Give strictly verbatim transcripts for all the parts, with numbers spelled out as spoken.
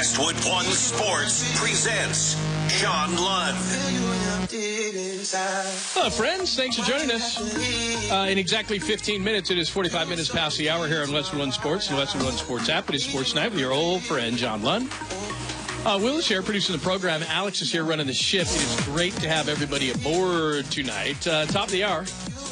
Westwood One Sports presents John Lund. Hello, friends. Thanks for joining us. Uh, in exactly fifteen minutes, it is forty-five minutes past the hour here on Westwood One Sports and Westwood One Sports app. It is Sports Night with your old friend, John Lund. Uh, Will is here producing the program. Alex is here running the shift. It is great to have everybody aboard tonight. Uh, top of the hour.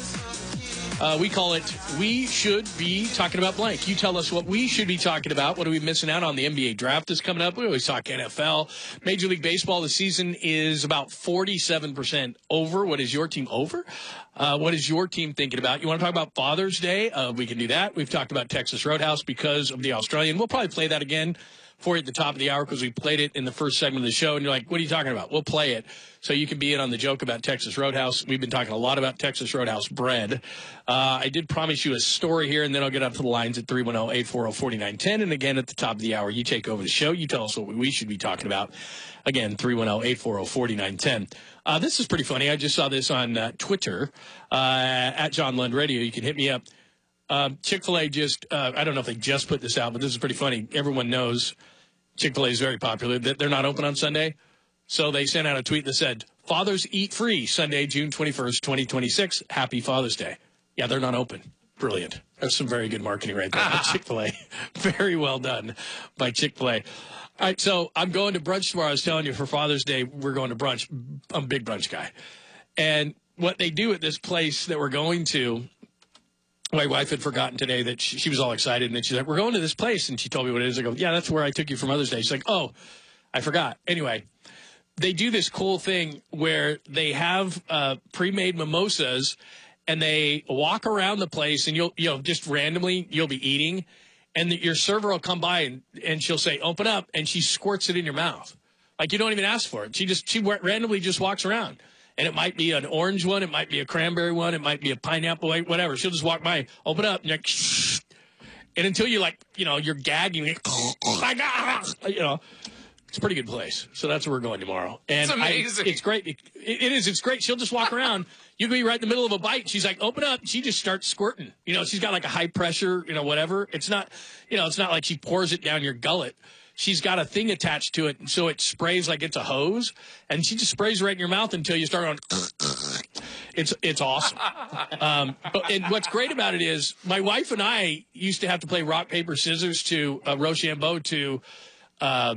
Uh, we call it We Should Be Talking About Blank. You tell us what we should be talking about. What are we missing out on? The N B A draft is coming up. We always talk N F L. Major League Baseball, the season is about forty-seven percent over. What is your team over? Uh, what is your team thinking about? You want to talk about Father's Day? Uh, we can do that. We've talked about Texas Roadhouse because of the Australian. We'll probably play that again for you at the top of the hour because we played it in the first segment of the show. And you're like, what are you talking about? We'll play it so you can be in on the joke about Texas Roadhouse. We've been talking a lot about Texas Roadhouse bread. Uh, I did promise you a story here, and then I'll get up to the lines at three one zero, eight four zero, four nine one zero. And again, at the top of the hour, you take over the show. You tell us what we should be talking about. Again, three one zero, eight four zero, four nine one zero. Uh, this is pretty funny. I just saw this on uh, Twitter, uh, at John Lund Radio. You can hit me up. Um, Chick-fil-A just, uh, I don't know if they just put this out, but this is pretty funny. Everyone knows Chick-fil-A is very popular. They're not open on Sunday. So they sent out a tweet that said, Fathers Eat Free, Sunday, June twenty-first, twenty twenty-six. Happy Father's Day. Yeah, they're not open. Brilliant. That's some very good marketing right there by Chick-fil-A. Very well done by Chick-fil-A. All right, so I'm going to brunch tomorrow. I was telling you for Father's Day, we're going to brunch. I'm a big brunch guy. And what they do at this place that we're going to, my wife had forgotten today that she, she was all excited, and then she's like, we're going to this place, and she told me what it is. I go, yeah, that's where I took you for Mother's Day. She's like, oh, I forgot. Anyway, they do this cool thing where they have uh, pre-made mimosas, and they walk around the place, and you'll, you know, just randomly, you'll be eating, and the, your server will come by, and, and she'll say, open up, and she squirts it in your mouth. Like, you don't even ask for it. She just, she randomly just walks around. And it might be an orange one. It might be a cranberry one. It might be a pineapple, whatever. She'll just walk by, open up, and you're like, shh. And until you're like, you know, you're gagging, you know, it's a pretty good place. So that's where we're going tomorrow. And it's amazing. I, it's great. It, it is. It's great. She'll just walk around. You can be right in the middle of a bite. She's like, open up. She just starts squirting. You know, she's got like a high pressure, you know, whatever. It's not, you know, it's not like she pours it down your gullet. She's got a thing attached to it, so it sprays like it's a hose, and she just sprays right in your mouth until you start going. It's it's awesome. Um, but, and what's great about it is my wife and I used to have to play rock, paper, scissors to uh, Rochambeau to, uh,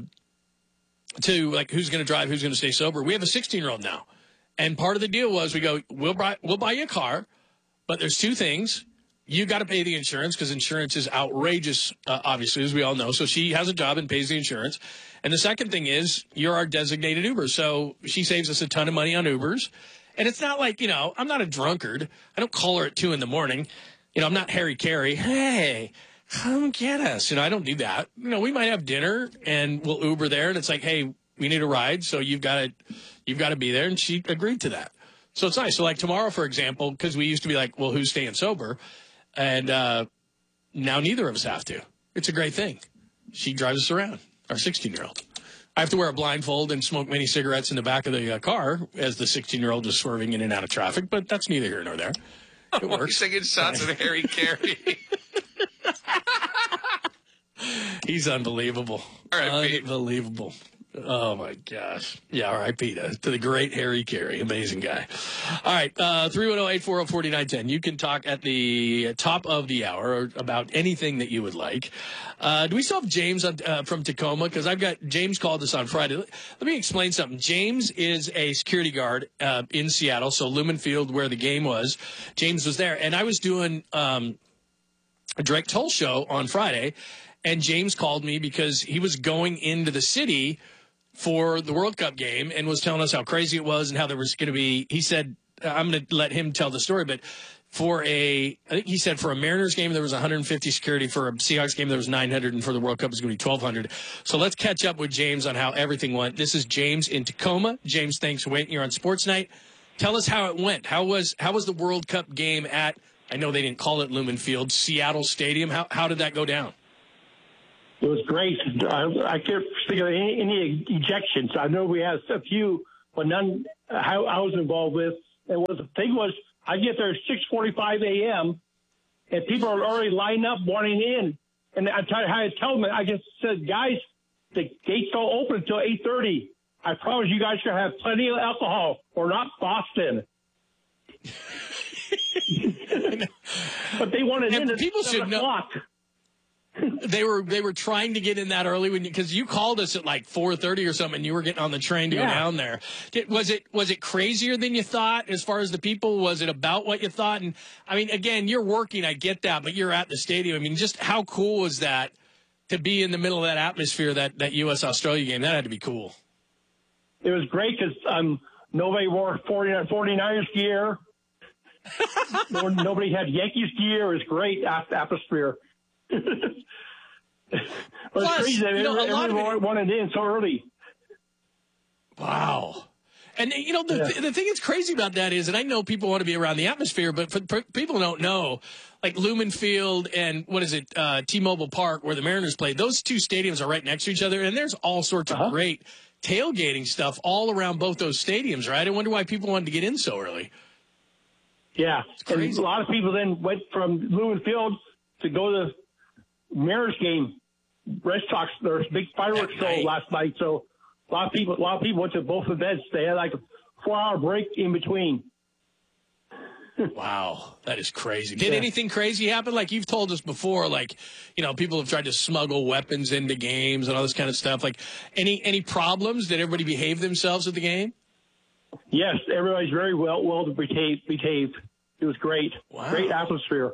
to like who's going to drive, who's going to stay sober. We have a sixteen-year-old now, and part of the deal was we go, we'll buy, we'll buy you a car, but there's two things. You got to pay the insurance because insurance is outrageous, uh, obviously, as we all know. So she has a job and pays the insurance. And the second thing is you're our designated Uber. So she saves us a ton of money on Ubers. And it's not like, you know, I'm not a drunkard. I don't call her at two in the morning. You know, I'm not Harry Carey. Hey, come get us. You know, I don't do that. You know, we might have dinner and we'll Uber there. And it's like, hey, we need a ride. So you've got to, you've got to be there. And she agreed to that. So it's nice. So like tomorrow, for example, because we used to be like, well, who's staying sober? And uh, now neither of us have to. It's a great thing. She drives us around, our sixteen-year-old. I have to wear a blindfold and smoke many cigarettes in the back of the uh, car as the sixteen-year-old is swerving in and out of traffic, but that's neither here nor there. It works. He's taking shots at Harry Carey. He's unbelievable. All right, Pete. Unbelievable. Oh, my gosh. Yeah, all right, Pete. Uh, to the great Harry Carey. Amazing guy. All right, uh, three one zero, eight four zero, four nine one zero. You can talk at the top of the hour about anything that you would like. Uh, do we still have James on, uh, from Tacoma? Because I've got James called us on Friday. Let, let me explain something. James is a security guard uh, in Seattle, so Lumen Field, where the game was. James was there. And I was doing um, a Drake Toll show on Friday, and James called me because he was going into the city for the World Cup game and was telling us how crazy it was and how there was going to be, he said, I'm going to let him tell the story, but for a, I think he said for a Mariners game, there was one hundred fifty security. For a Seahawks game, there was nine hundred. And for the World Cup, it's going to be twelve hundred. So let's catch up with James on how everything went. This is James in Tacoma. James, thanks for waiting. You're on Sports Night. Tell us how it went. How was, how was the World Cup game at, I know they didn't call it Lumen Field, Seattle Stadium. How, how did that go down? It was great. I, I can't think of any, any ejections. I know we had a few, but none I, I was involved with. And what the thing was, I get there at six forty-five a.m., and people are already lined up wanting in. And I tried to tell them, I just said, guys, the gates don't open until eight thirty. I promise you guys are going to have plenty of alcohol, or not Boston. But they wanted and in at people seven should know. o'clock. They were they were trying to get in that early when because you, you called us at like four thirty or something. And you were getting on the train to yeah. go down there. Did, was it was it crazier than you thought as far as the people? Was it about what you thought? And I mean, again, you're working. I get that, but you're at the stadium. I mean, just how cool was that to be in the middle of that atmosphere? That that U S Australia game, that had to be cool. It was great because um, nobody wore forty-niners gear. Nobody had Yankees gear. It was great atmosphere. But Plus, it's crazy that you know, everyone wanted in so early. Wow. And, you know, the, yeah. the thing that's crazy about that is, and I know people want to be around the atmosphere, but for, for people don't know, like Lumen Field and what is it, uh, T-Mobile Park, where the Mariners played, those two stadiums are right next to each other, and there's all sorts uh-huh. of great tailgating stuff all around both those stadiums, right? I wonder why people wanted to get in so early. Yeah. And a lot of people then went from Lumen Field to go to the Mariners game. Red Sox, there was a big fireworks show last night, so a lot of people, a lot of people went to both events. They had like a four-hour break in between. Wow, that is crazy. Did yeah. anything crazy happen? Like you've told us before, like, you know, people have tried to smuggle weapons into games and all this kind of stuff. Like, any any problems? Did everybody behave themselves at the game? Yes, everybody's very well well behaved. behaved. It was great. Wow. Great atmosphere.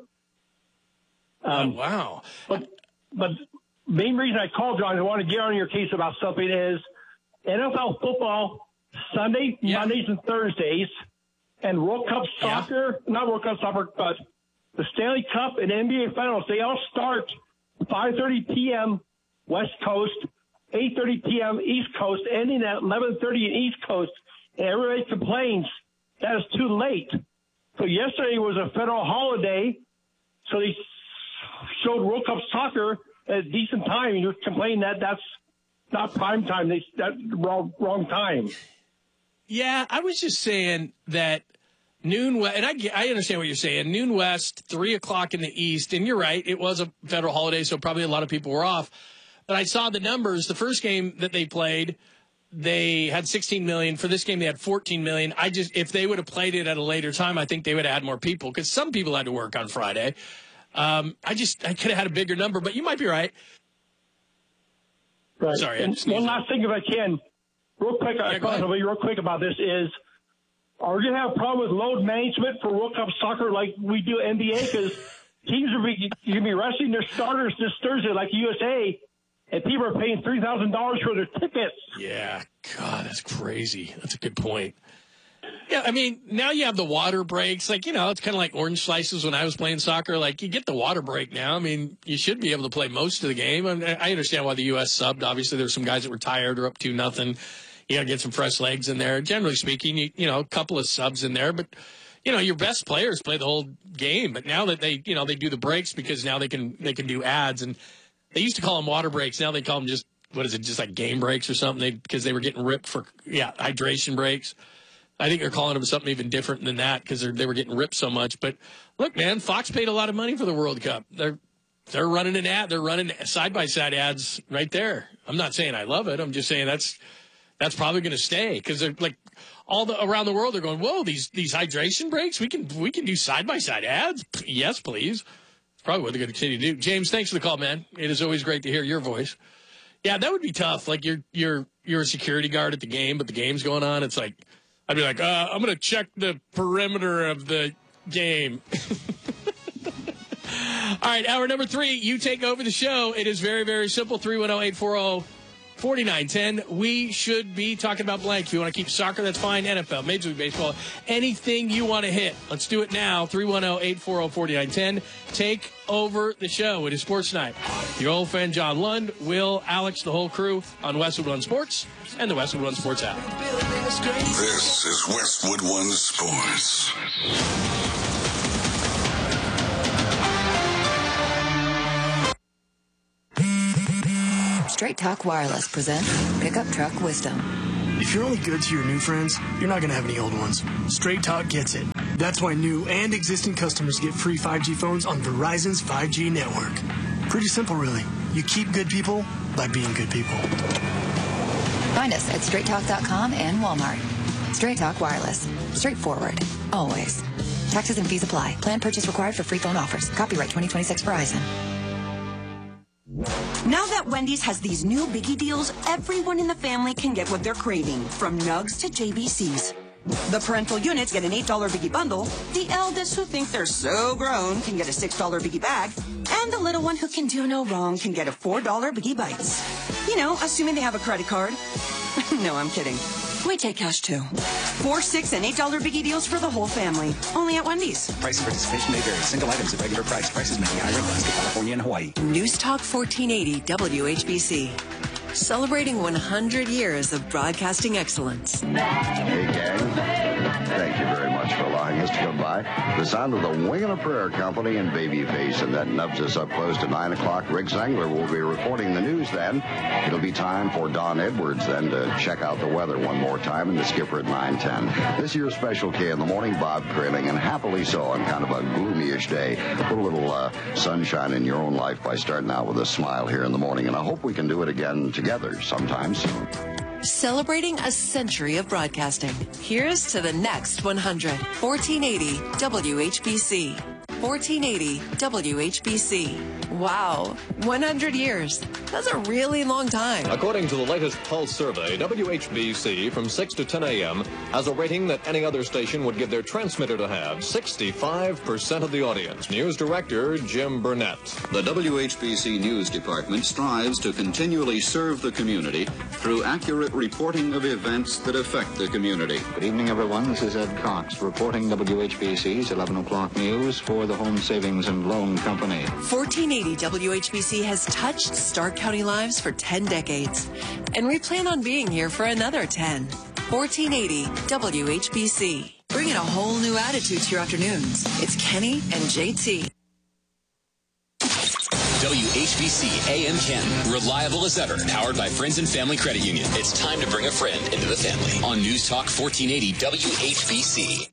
Um, oh, wow. But but main reason I called, John, I want to get on your case about something is N F L football Sunday, yeah. Mondays, and Thursdays, and World Cup soccer, yeah. not World Cup soccer, but the Stanley Cup and N B A Finals, they all start five thirty p.m. West Coast, eight thirty p.m. East Coast, ending at eleven thirty in East Coast. And everybody complains that is too late. So yesterday was a federal holiday, so they showed World Cup soccer at a decent time. You're complaining that that's not prime time. They that's wrong wrong time. Yeah, I was just saying that noon west, and I I understand what you're saying. Noon west, three o'clock in the east, and you're right. It was a federal holiday, so probably a lot of people were off. But I saw the numbers. The first game that they played, they had sixteen million. For this game, they had fourteen million. I just, if they would have played it at a later time, I think they would have had more people because some people had to work on Friday. Um, I just, I could have had a bigger number, but you might be right. Right. Sorry. And one last thing, if I can, real quick, yeah, I thought real quick about this is, are we going to have a problem with load management for World Cup soccer like we do N B A? Because teams are be, going to be resting their starters this Thursday like U S A, and people are paying three thousand dollars for their tickets. Yeah, God, that's crazy. That's a good point. Yeah, I mean, now you have the water breaks. Like, you know, it's kind of like orange slices when I was playing soccer. Like, you get the water break now. I mean, you should be able to play most of the game. I, mean, I understand why the U S subbed. Obviously, there's some guys that were tired or up to nothing. You got to get some fresh legs in there. Generally speaking, you, you know, a couple of subs in there. But, you know, your best players play the whole game. But now that they, you know, they do the breaks because now they can they can do ads. And they used to call them water breaks. Now they call them just, what is it, just like game breaks or something? Because they, they were getting ripped for, yeah, hydration breaks. I think they're calling them something even different than that because they were getting ripped so much. But look, man, Fox paid a lot of money for the World Cup. They're they're running an ad. They're running side by side ads right there. I'm not saying I love it. I'm just saying that's that's probably going to stay because they're like all the around the world. They're going, whoa, these these hydration breaks. We can we can do side by side ads. Yes, please. It's probably what they're going to continue to do. James, thanks for the call, man. It is always great to hear your voice. Yeah, that would be tough. Like you're you're you're a security guard at the game, but the game's going on. It's like. I'd be like, uh, I'm going to check the perimeter of the game. All right, hour number three, you take over the show. It is very, very simple, three one zero, eight four zero, four nine one zero. We should be talking about blank. If you want to keep soccer, that's fine. N F L, Major League Baseball, anything you want to hit. Let's do it now, three one zero, eight four zero, four nine one zero. Take over the show. It is Sports Night. Your old friend John Lund, Will, Alex, the whole crew on Westwood One Sports and the Westwood One Sports app. This is Westwood One Sports. Straight Talk Wireless presents Pickup Truck Wisdom. If you're only good to your new friends, you're not going to have any old ones. Straight Talk gets it. That's why new and existing customers get free five G phones on Verizon's five G network. Pretty simple, really. You keep good people, by being good people. Find us at straight talk dot com and Walmart. Straight Talk Wireless. Straightforward. Always. Taxes and fees apply. Plan purchase required for free phone offers. Copyright twenty twenty-six Verizon. Now that Wendy's has these new biggie deals, everyone in the family can get what they're craving, from nugs to J B Cs. The parental units get an eight dollar biggie bundle, the eldest who think they're so grown can get a six dollar biggie bag, and the little one who can do no wrong can get a four dollar biggie bites. You know, assuming they have a credit card. No, I'm kidding. We take cash too. Four, six, and eight dollar biggie deals for the whole family. Only at Wendy's. Price and participation may vary. Single items at regular price. Prices may be higher in Alaska, California, and Hawaii. News Talk fourteen eighty W H B C. Celebrating one hundred years of broadcasting excellence. Hey, gang. Thank you very much for allowing us to come by. The sound of the Wing and a Prayer Company and Babyface, and that nubs us up close to nine o'clock. Rick Zengler will be reporting the news then. It'll be time for Don Edwards then to check out the weather one more time, and the skipper at nine ten. This year's Special K in the morning, Bob Trailing, and happily so on kind of a gloomy-ish day. Put a little uh, sunshine in your own life by starting out with a smile here in the morning, and I hope we can do it again together sometime soon. Celebrating a century of broadcasting. Here's to the next one hundred. fourteen eighty W H B C. fourteen eighty W H B C. Wow, one hundred years. That's a really long time. According to the latest Pulse survey, W H B C from six to ten a.m. has a rating that any other station would give their transmitter to have. sixty-five percent of the audience. News Director Jim Burnett. The W H B C News Department strives to continually serve the community through accurate reporting of events that affect the community. Good evening, everyone. This is Ed Cox reporting W H B C's eleven o'clock news for the Home Savings and Loan Company. fourteen eighty W H B C has touched Stark County lives for ten decades, and we plan on being here for another ten. fourteen eighty W H B C. Bringing a whole new attitude to your afternoons. It's Kenny and J T. W H B C A M Ken, reliable as ever, powered by Friends and Family Credit Union. It's time to bring a friend into the family on News Talk fourteen eighty W H B C.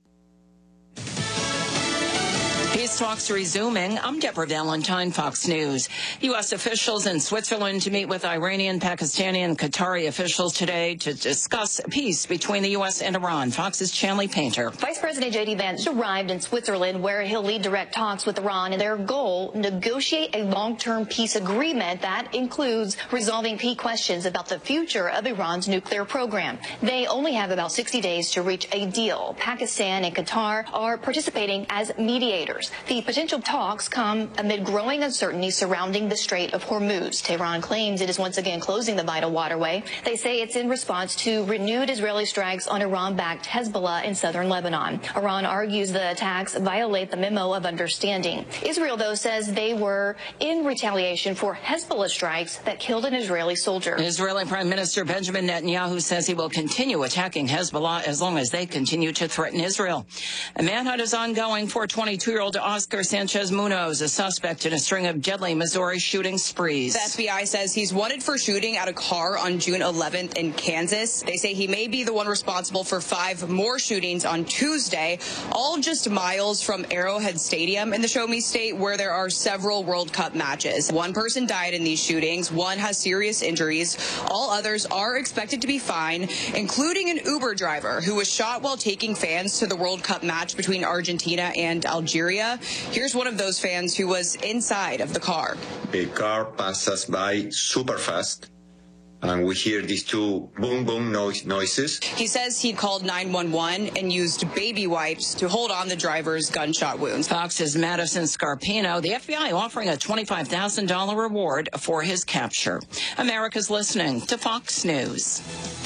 Peace talks resuming. I'm Deborah Valentine, Fox News. U S officials in Switzerland to meet with Iranian, Pakistani, and Qatari officials today to discuss peace between the U S and Iran. Fox's Chanley Painter. Vice President J D Vance arrived in Switzerland, where he'll lead direct talks with Iran, and their goal, negotiate a long-term peace agreement that includes resolving key questions about the future of Iran's nuclear program. They only have about sixty days to reach a deal. Pakistan and Qatar are participating as mediators. The potential talks come amid growing uncertainty surrounding the Strait of Hormuz. Tehran claims it is once again closing the vital waterway. They say it's in response to renewed Israeli strikes on Iran-backed Hezbollah in southern Lebanon. Iran argues the attacks violate the memo of understanding. Israel, though, says they were in retaliation for Hezbollah strikes that killed an Israeli soldier. Israeli Prime Minister Benjamin Netanyahu says he will continue attacking Hezbollah as long as they continue to threaten Israel. A manhunt is ongoing for twenty-two-year-old Oscar Sanchez Munoz, a suspect in a string of deadly Missouri shooting sprees. The F B I says he's wanted for shooting at a car on June eleventh in Kansas. They say he may be the one responsible for five more shootings on Tuesday, all just miles from Arrowhead Stadium in the Show Me State, where there are several World Cup matches. One person died in these shootings. One has serious injuries. All others are expected to be fine, including an Uber driver who was shot while taking fans to the World Cup match between Argentina and Algeria. Here's one of those fans who was inside of the car. A car passes by super fast, and we hear these two boom, boom noise, noises. He says he called nine one one and used baby wipes to hold on the driver's gunshot wounds. Fox's Madison Scarpino, the F B I offering a twenty-five thousand dollars reward for his capture. America's listening to Fox News.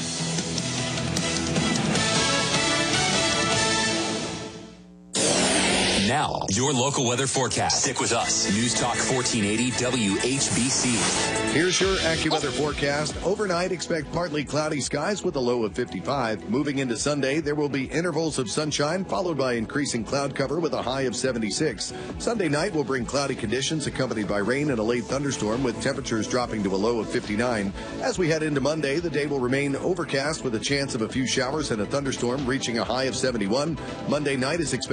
Now, your local weather forecast. Stick with us. News Talk fourteen eighty W H B C. Here's your AccuWeather forecast. Overnight, expect partly cloudy skies with a low of fifty-five. Moving into Sunday, there will be intervals of sunshine followed by increasing cloud cover with a high of seventy-six. Sunday night will bring cloudy conditions accompanied by rain and a late thunderstorm with temperatures dropping to a low of fifty-nine. As we head into Monday, the day will remain overcast with a chance of a few showers and a thunderstorm reaching a high of seventy-one. Monday night is expected